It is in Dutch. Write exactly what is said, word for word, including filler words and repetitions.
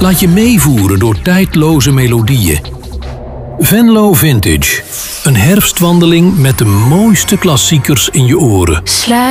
Laat je meevoeren door tijdloze melodieën. Venlo Vintage. Een herfstwandeling met de mooiste klassiekers in je oren. Sluit